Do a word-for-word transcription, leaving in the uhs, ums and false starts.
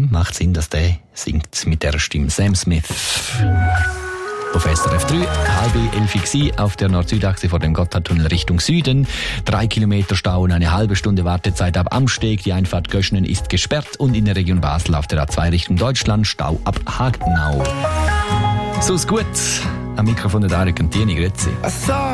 macht Sinn, dass der singt mit der Stimme. Sam Smith. Auf S R F drei, halbe elf gsi auf der Nord-Süd-Achse vor dem Gotthardtunnel Richtung Süden. Drei Kilometer Stau und eine halbe Stunde Wartezeit ab Amsteg. Die Einfahrt Göschnen ist gesperrt und in der Region Basel auf der A zwei Richtung Deutschland Stau ab Hagenau. So ist gut. Am Mikrofon der Dario Cantini, grüezi.